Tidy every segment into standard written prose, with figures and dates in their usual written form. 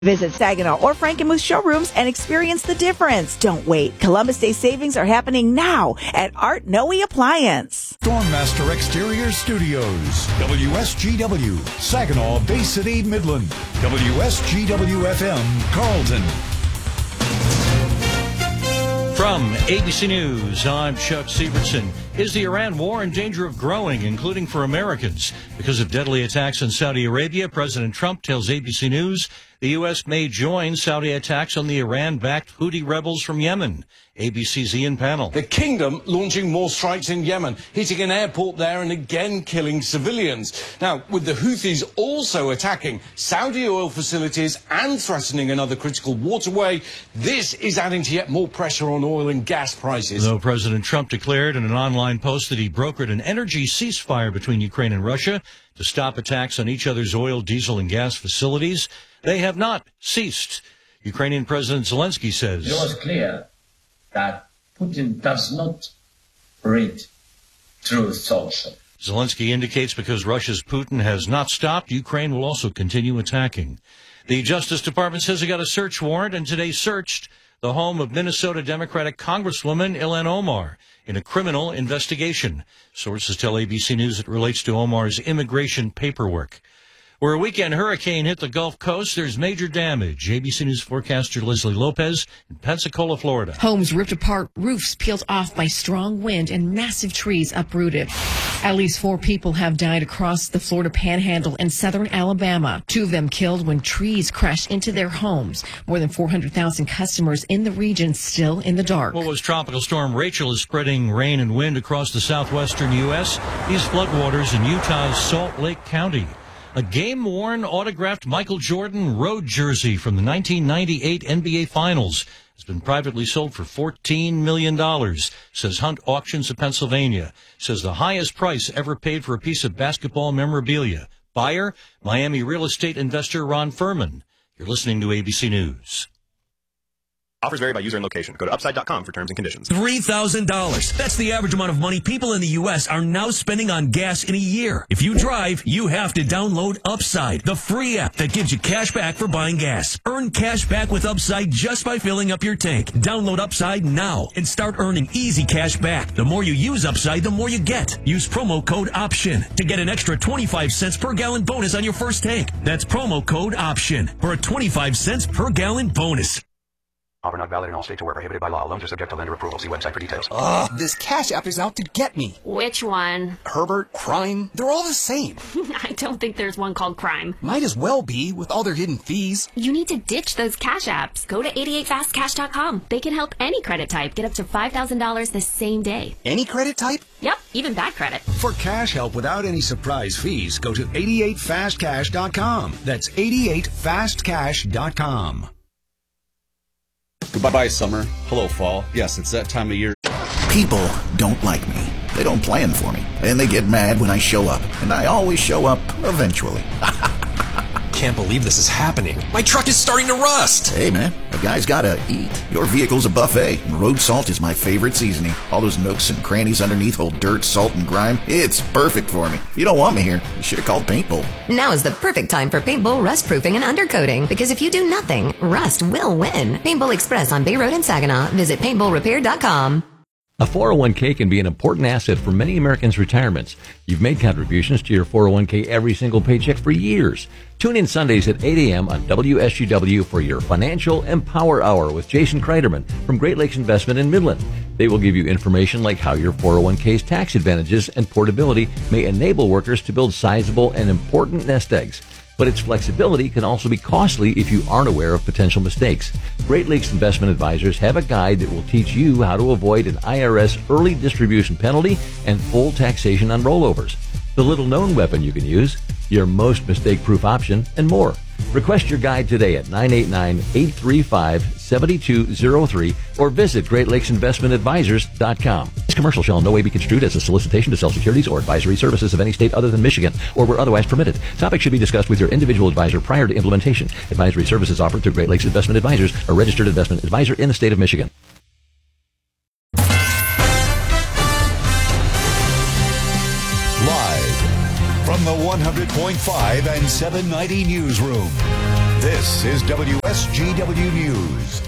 Visit Saginaw or Frankenmuth showrooms and experience the difference. Don't wait. Columbus Day savings are happening now at Art Noe Appliance. Stormmaster Exterior Studios. WSGW, Saginaw, Bay City, Midland. WSGW-FM, Carlton. From ABC News, I'm Chuck Sievertson. Is the Iran war in danger of growing, including for Americans? Because of deadly attacks in Saudi Arabia, President Trump tells ABC News the U.S. may join Saudi attacks on the Iran-backed Houthi rebels from Yemen. ABC's Ian Pannell. The kingdom launching more strikes in Yemen, hitting an airport there and again killing civilians. Now, with the Houthis also attacking Saudi oil facilities and threatening another critical waterway, this is adding to yet more pressure on oil and gas prices. Though President Trump declared in an online post that he brokered an energy ceasefire between Ukraine and Russia to stop attacks on each other's oil, diesel, and gas facilities, they have not ceased. Ukrainian President Zelensky says it was clear that Putin does not read through social. Zelensky indicates because Russia's Putin has not stopped, Ukraine will also continue attacking. The Justice Department says it got a search warrant and today searched the home of Minnesota Democratic Congresswoman Ilhan Omar in a criminal investigation. Sources tell ABC News it relates to Omar's immigration paperwork. Where a weekend hurricane hit the Gulf Coast, there's major damage. ABC News forecaster Leslie Lopez in Pensacola, Florida. Homes ripped apart, roofs peeled off by strong wind, and massive trees uprooted. At least 4 people have died across the Florida Panhandle and southern Alabama. 2 of them killed when trees crashed into their homes. More than 400,000 customers in the region still in the dark. What was Tropical Storm Rachel is spreading rain and wind across the southwestern U.S. These floodwaters in Utah's Salt Lake County. A game-worn autographed Michael Jordan road jersey from the 1998 NBA Finals has been privately sold for $14 million, says Hunt Auctions of Pennsylvania. Says the highest price ever paid for a piece of basketball memorabilia. Buyer, Miami real estate investor Ron Furman. You're listening to ABC News. Offers vary by user and location. Go to upside.com for terms and conditions. $3,000. That's the average amount of money people in the U.S. are now spending on gas in a year. If you drive, you have to download Upside, the free app that gives you cash back for buying gas. Earn cash back with Upside just by filling up your tank. Download Upside now and start earning easy cash back. The more you use Upside, the more you get. Use promo code OPTION to get an extra 25 cents per gallon bonus on your first tank. That's promo code OPTION for a 25 cents per gallon bonus. Offer not valid in all states or where prohibited by law. Loans are subject to lender approval. See website for details. This Cash App is out to get me. Which one? Herbert, Crime, they're all the same. I don't think there's one called Crime. Might as well be, with all their hidden fees. You need to ditch those Cash Apps. Go to 88fastcash.com. They can help any credit type get up to $5,000 the same day. Any credit type? Yep, even bad credit. For cash help without any surprise fees, go to 88fastcash.com. That's 88fastcash.com. Goodbye, summer. Hello, fall. Yes, it's that time of year. People don't like me. They don't plan for me. And they get mad when I show up. And I always show up eventually. Can't believe this is happening. My truck is starting to rust. Hey, man, a guy's gotta eat. Your vehicle's a buffet, and road salt is my favorite seasoning. All those nooks and crannies underneath hold dirt, salt, and grime. It's perfect for me. If you don't want me here, you should have called Paint Bowl. Now is the perfect time for Paint Bowl rust proofing and undercoating, because if you do nothing, rust will win. Paint Bowl Express on Bay Road in Saginaw. Visit paintbowlrepair.com. A 401k can be an important asset for many Americans' retirements. You've made contributions to your 401k every single paycheck for years. Tune in Sundays at 8 a.m. on WSGW for your Financial Empower Hour with Jason Kreiderman from Great Lakes Investment in Midland. They will give you information like how your 401k's tax advantages and portability may enable workers to build sizable and important nest eggs. But its flexibility can also be costly if you aren't aware of potential mistakes. Great Lakes Investment Advisors have a guide that will teach you how to avoid an IRS early distribution penalty and full taxation on rollovers. The little-known weapon you can use, your most mistake-proof option, and more. Request your guide today at 989-835-7203 or visit GreatLakesInvestmentAdvisors.com. This commercial shall in no way be construed as a solicitation to sell securities or advisory services of any state other than Michigan or where otherwise permitted. Topics should be discussed with your individual advisor prior to implementation. Advisory services offered through Great Lakes Investment Advisors, a registered investment advisor in the state of Michigan. Live from the 100.5 and 790 newsroom, This is WSGW News.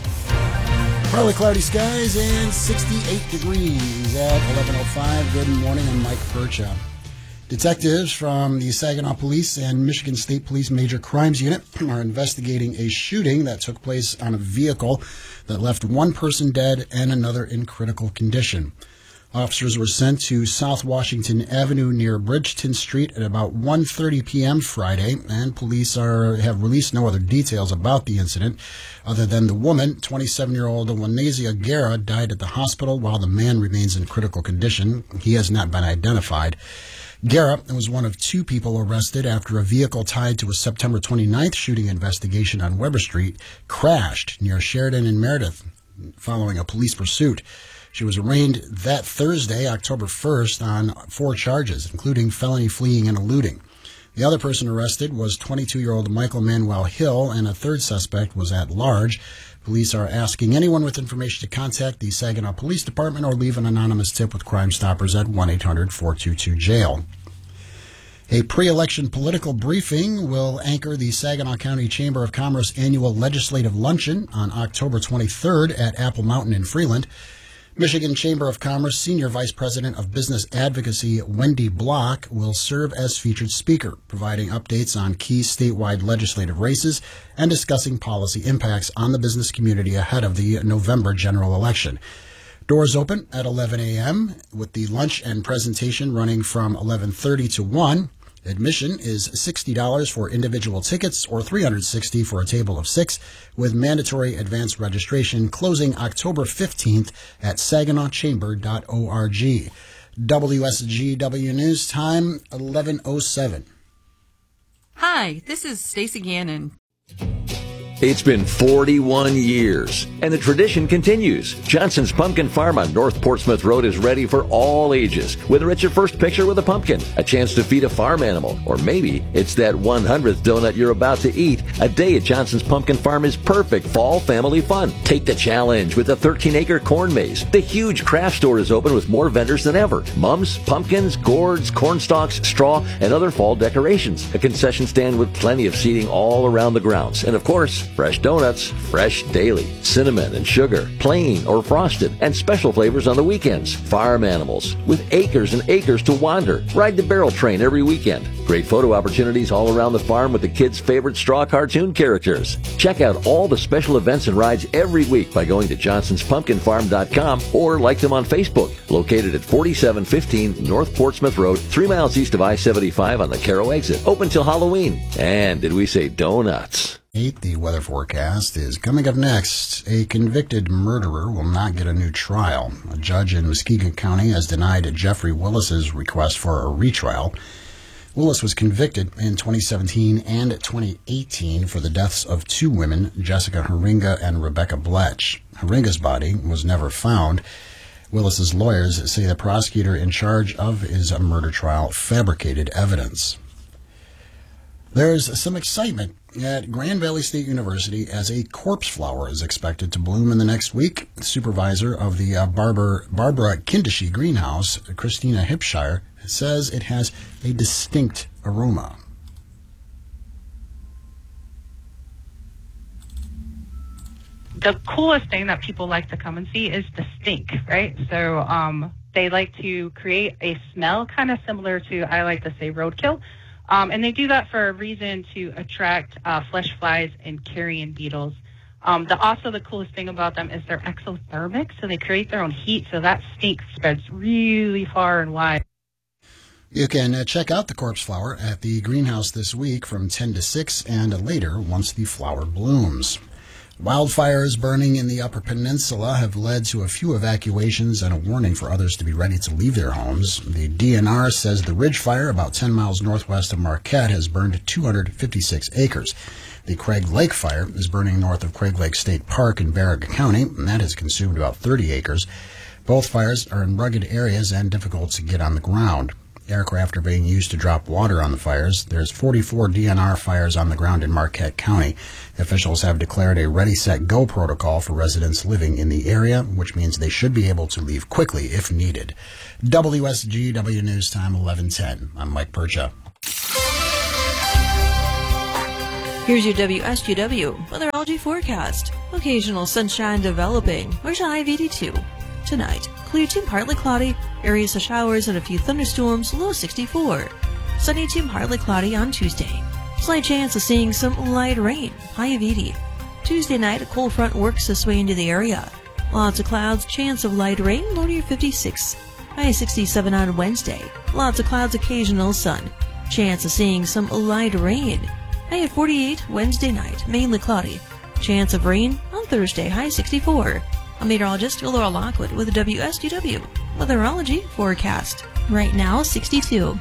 Partly cloudy skies and 68 degrees at 11:05. Good morning, I'm Mike Percha. Detectives from the Saginaw Police and Michigan State Police Major Crimes Unit are investigating a shooting that took place on a vehicle that left one person dead and another in critical condition. Officers were sent to South Washington Avenue near Bridgeton Street at about 1:30 p.m. Friday, and police have released no other details about the incident other than the woman, 27-year-old Lanazia Guerra, died at the hospital while the man remains in critical condition. He has not been identified. Guerra was one of two people arrested after a vehicle tied to a September 29th shooting investigation on Weber Street crashed near Sheridan and Meredith following a police pursuit. She was arraigned that Thursday, October 1st, on 4 charges, including felony fleeing and eluding. The other person arrested was 22-year-old Michael Manuel Hill, and a third suspect was at large. Police are asking anyone with information to contact the Saginaw Police Department or leave an anonymous tip with Crime Stoppers at 1-800-422-JAIL. A pre-election political briefing will anchor the Saginaw County Chamber of Commerce annual legislative luncheon on October 23rd at Apple Mountain in Freeland. Michigan Chamber of Commerce Senior Vice President of Business Advocacy Wendy Block will serve as featured speaker, providing updates on key statewide legislative races and discussing policy impacts on the business community ahead of the November general election. Doors open at 11 a.m., with the lunch and presentation running from 11:30 to 1. Admission is $60 for individual tickets or $360 for a table of 6, with mandatory advance registration closing October 15th at saginawchamber.org. WSGW News Time, 11:07. Hi, this is Stacey Gannon. It's been 41 years, and the tradition continues. Johnson's Pumpkin Farm on North Portsmouth Road is ready for all ages. Whether it's your first picture with a pumpkin, a chance to feed a farm animal, or maybe it's that 100th donut you're about to eat, a day at Johnson's Pumpkin Farm is perfect fall family fun. Take the challenge with a 13-acre corn maze. The huge craft store is open with more vendors than ever. Mums, pumpkins, gourds, corn stalks, straw, and other fall decorations. A concession stand with plenty of seating all around the grounds. And of course, fresh donuts, fresh daily, cinnamon and sugar, plain or frosted, and special flavors on the weekends. Farm animals with acres and acres to wander. Ride the barrel train every weekend. Great photo opportunities all around the farm with the kids' favorite straw cartoon characters. Check out all the special events and rides every week by going to johnsonspumpkinfarm.com or like them on Facebook. Located at 4715 North Portsmouth Road, 3 miles east of I-75 on the Carroll exit. Open till Halloween. And did we say donuts? The weather forecast is coming up next. A convicted murderer will not get a new trial. A judge in Muskegon County has denied Jeffrey Willis's request for a retrial. Willis was convicted in 2017 and 2018 for the deaths of 2 women, Jessica Haringa and Rebecca Bletch. Haringa's body was never found. Willis's lawyers say the prosecutor in charge of his murder trial fabricated evidence. There's some excitement at Grand Valley State University as a corpse flower is expected to bloom in the next week. The supervisor of the Barbara Kindeshy greenhouse, Christina Hipshire, says it has a distinct aroma. The coolest thing that people like to come and see is the stink, right? So they like to create a smell kind of similar to, I like to say, roadkill. And they do that for a reason to attract flesh flies and carrion beetles. Also, the coolest thing about them is they're exothermic, so they create their own heat, so that stink spreads really far and wide. You can check out the corpse flower at the greenhouse this week from 10 to 6 and later once the flower blooms. Wildfires burning in the Upper Peninsula have led to a few evacuations and a warning for others to be ready to leave their homes. The DNR says the Ridge Fire, about 10 miles northwest of Marquette, has burned 256 acres. The Craig Lake Fire is burning north of Craig Lake State Park in Barraga County, and that has consumed about 30 acres. Both fires are in rugged areas and difficult to get on the ground. Aircraft are being used to drop water on the fires. There's 44 DNR fires on the ground in Marquette County. Officials have declared a Ready, Set, Go protocol for residents living in the area, which means they should be able to leave quickly if needed. WSGW News Time, 11:10. I'm Mike Percha. Here's your WSGW weatherology forecast. Occasional sunshine developing. Where's your high of 82? Tonight, clear to partly cloudy, areas of showers and a few thunderstorms, low 64. Sunny to partly cloudy on Tuesday. Slight chance of seeing some light rain, high of 80. Tuesday night, a cold front works its way into the area. Lots of clouds, chance of light rain, low near 56. High 67 on Wednesday. Lots of clouds, occasional sun. Chance of seeing some light rain. High at 48 Wednesday night, mainly cloudy. Chance of rain on Thursday, high 64. I'm meteorologist Laura Lockwood with the WSGW Weatherology Forecast. Right now, 62.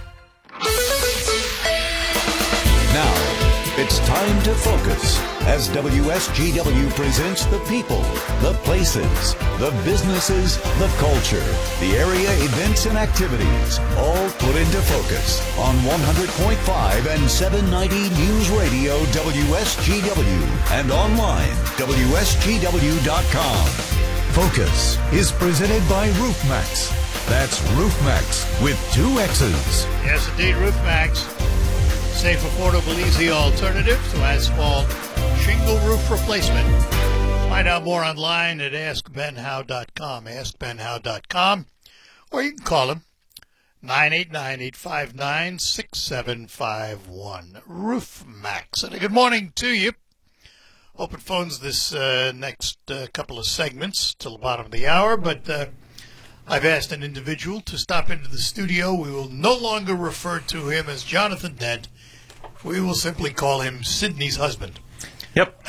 Now, it's time to focus as WSGW presents the people, the places, the businesses, the culture, the area events and activities, all put into focus on 100.5 and 790 News Radio WSGW and online WSGW.com. Focus is presented by RoofMax. That's RoofMax with 2 X's. Yes, indeed, RoofMax. Safe, affordable, easy alternative to asphalt shingle roof replacement. Find out more online at askbenhow.com, askbenhow.com, or you can call him 989-859-6751. RoofMax. And a good morning to you. Open phones this next couple of segments till the bottom of the hour, but I've asked an individual to stop into the studio. We will no longer refer to him as Jonathan Dent. We will simply call him Sydney's husband. Yep.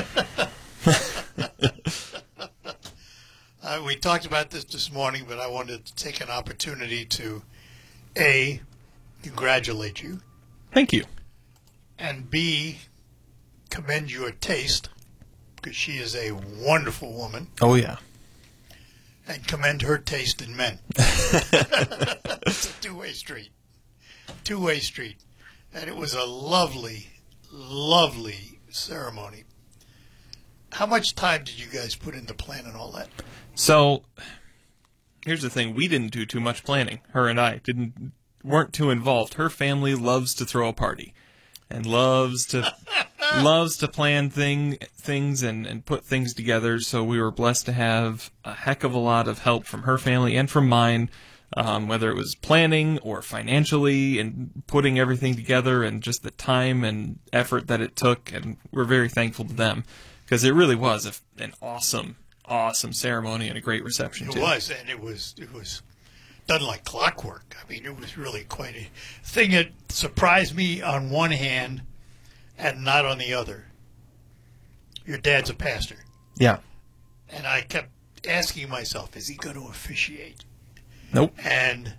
We talked about this morning, but I wanted to take an opportunity to, A, congratulate you. Thank you. And B, commend your taste, because she is a wonderful woman. Oh, yeah. And commend her taste in men. It's a two-way street. Two-way street. And it was a lovely, lovely ceremony. How much time did you guys put into planning all that? So, here's the thing. We didn't do too much planning. Her and I weren't too involved. Her family loves to throw a party and loves to plan things and put things together. So we were blessed to have a heck of a lot of help from her family and from mine. Whether it was planning or financially and putting everything together and just the time and effort that it took. And we're very thankful to them because it really was an awesome ceremony and a great reception, too. It was, and it was done like clockwork. I mean, it was really quite a thing that surprised me on one hand and not on the other. Your dad's a pastor. Yeah. And I kept asking myself, is he going to officiate? Nope. And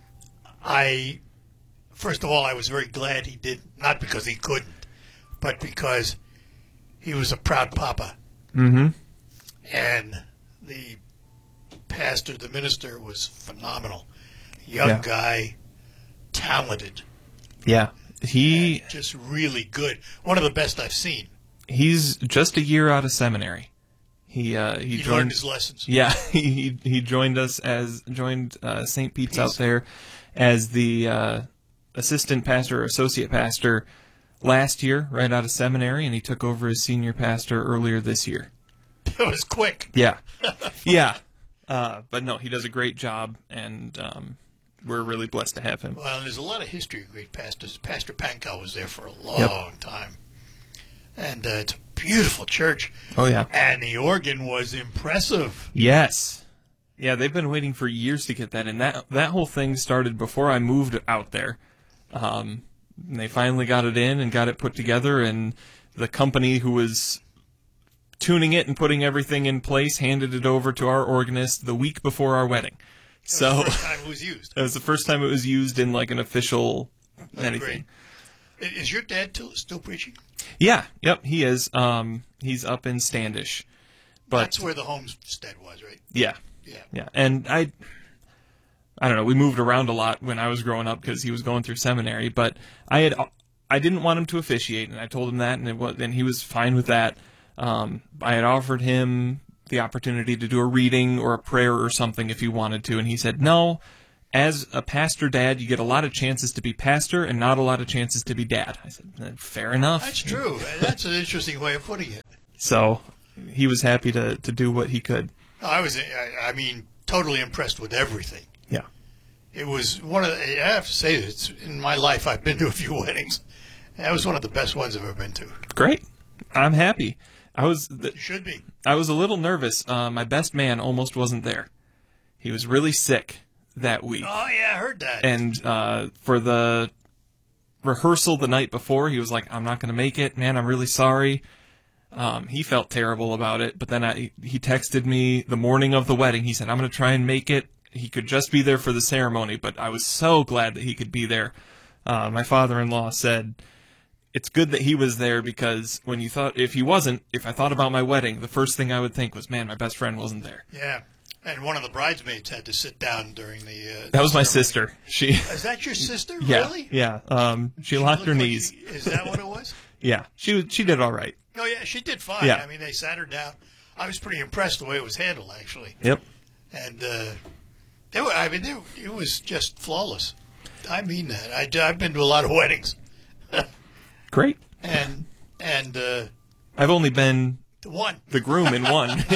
first of all, I was very glad he did, not because he couldn't, but because he was a proud papa. Mm-hmm. And the pastor, the minister, was phenomenal. Young guy, talented. Yeah. And just really good. One of the best I've seen. He's just a year out of seminary. He learned his lessons. Yeah, he joined us joined St. Pete's out there as the assistant pastor or associate pastor last year, right out of seminary, and he took over as senior pastor earlier this year. It was quick. Yeah, yeah, but no, he does a great job, and we're really blessed to have him. Well, there's a lot of history of great pastors. Pastor Pankow was there for a long time, and it's a beautiful church. Oh, yeah. And the organ was impressive. Yes. Yeah, they've been waiting for years to get that, and that whole thing started before I moved out there. And they finally got it in and got it put together, and the company who was tuning it and putting everything in place handed it over to our organist the week before our wedding. That was the first time it was used. It was the first time it was used in like an official anything. Great. Is your dad still preaching? Yeah, yep, he is. He's up in Standish. But that's where the homestead was, right? Yeah. And I don't know, we moved around a lot when I was growing up because he was going through seminary, but I didn't want him to officiate, and I told him that, and he was fine with that. I had offered him the opportunity to do a reading or a prayer or something if he wanted to, and he said, no, as a pastor dad, you get a lot of chances to be pastor and not a lot of chances to be dad. I said, fair enough. That's true. That's an interesting way of putting it. So he was happy to do what he could. I mean, totally impressed with everything. Yeah. It was I have to say, in my life, I've been to a few weddings. That was one of the best ones I've ever been to. Great. I'm happy. You should be. I was a little nervous. My best man almost wasn't there. He was really sick that week. Oh, yeah, I heard that. And for the rehearsal the night before, he was like, I'm not going to make it. Man, I'm really sorry. He felt terrible about it. But then he texted me the morning of the wedding. He said, I'm going to try and make it. He could just be there for the ceremony. But I was so glad that he could be there. My father-in-law said, it's good that he was there because if I thought about my wedding, the first thing I would think was, man, my best friend wasn't there. Yeah. And one of the bridesmaids had to sit down during the that was ceremony. my sister. Is that your sister? Yeah, Really? Yeah. She locked her knees. Is that what it was? Yeah. She did all right. Oh, yeah, she did fine. Yeah. I mean, they sat her down. I was pretty impressed the way it was handled, actually. Yep. And it was just flawless. I mean that. I've been to a lot of weddings. Great. And I've only been the groom in one. And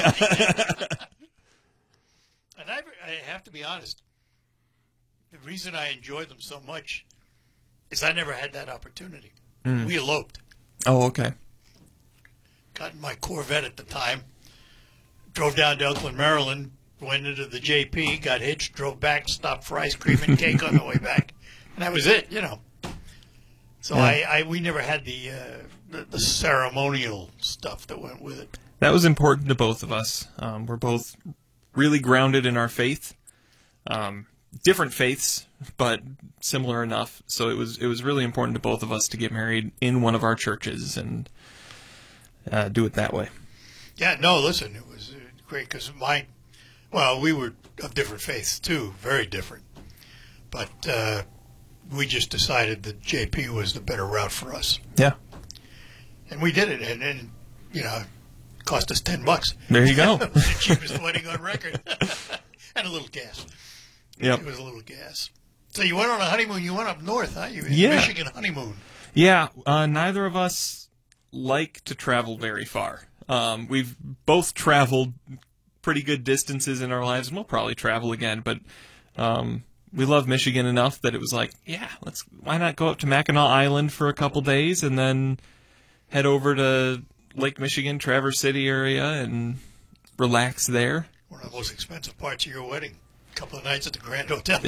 I have to be honest. The reason I enjoyed them so much is I never had that opportunity. We eloped. Oh, okay. Got in my Corvette at the time. Drove down to Oakland, Maryland. Went into the JP. Got hitched. Drove back. Stopped for ice cream and cake on the way back. And that was it, So yeah. We never had the ceremonial stuff that went with it. That was important to both of us. We're both really grounded in our faith. Different faiths, but similar enough. So it was really important to both of us to get married in one of our churches and do it that way. Yeah, no, listen, it was great because we were of different faiths too, very different. But we just decided that JP was the better route for us. Yeah. And we did it, and it cost us $10. There you go. It was the cheapest wedding on record. And a little gas. Yep. It was a little gas. So you went on a honeymoon. You went up north, huh? You Michigan honeymoon. Yeah. Neither of us like to travel very far. We've both traveled pretty good distances in our lives, and we'll probably travel again. But we love Michigan enough that it was like, yeah, why not go up to Mackinac Island for a couple days and then head over to Lake Michigan, Traverse City area, and relax there. One of the most expensive parts of your wedding. A couple of nights at the Grand Hotel.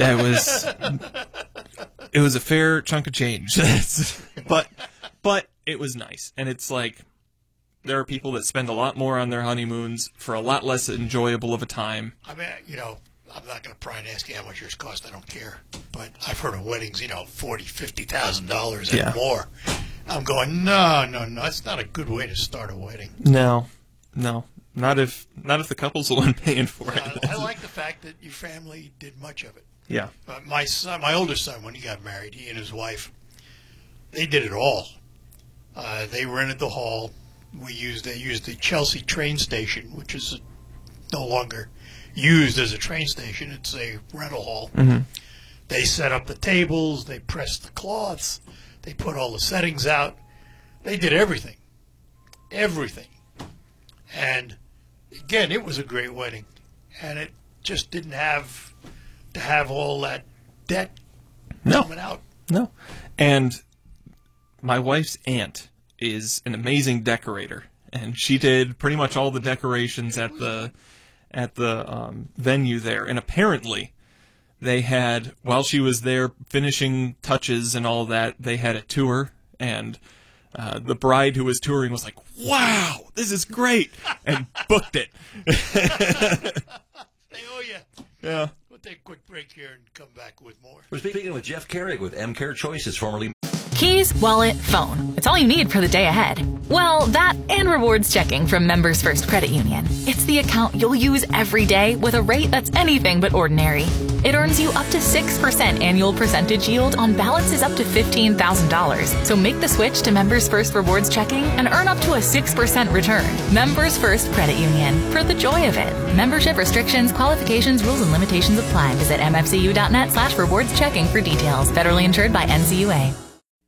It was a fair chunk of change. but it was nice. And it's like, there are people that spend a lot more on their honeymoons for a lot less enjoyable of a time. I mean, I'm not going to pry and ask you how much yours cost. I don't care. But I've heard of weddings, $40,000, $50,000 and more. I'm going, no. That's not a good way to start a wedding. No. Not if the couple's the one paying for it. I like the fact that your family did much of it. Yeah. My older son, when he got married, he and his wife, they did it all. They rented the hall. They used the Chelsea train station, which is no longer used as a train station. It's a rental hall. Mm-hmm. They set up the tables. They pressed the cloths. They put all the settings out. They did everything. Everything. And, again, it was a great wedding. And it just didn't have to have all that debt coming out. No. And my wife's aunt is an amazing decorator. And she did pretty much all the decorations at the venue there. And apparently they had, while she was there finishing touches and all that, they had a tour, and the bride who was touring was like, wow, this is great, and booked it. They owe you. Yeah. We'll take a quick break here and come back with more. We're speaking with Jeff Carrig with M-Care Choices, formerly... Keys, wallet, phone. It's all you need for the day ahead. Well, that and rewards checking from Members First Credit Union. It's the account you'll use every day with a rate that's anything but ordinary. It earns you up to 6% annual percentage yield on balances up to $15,000. So make the switch to Members First Rewards Checking and earn up to a 6% return. Members First Credit Union. For the joy of it. Membership restrictions, qualifications, rules, and limitations apply. Visit mfcu.net/rewards checking for details. Federally insured by NCUA.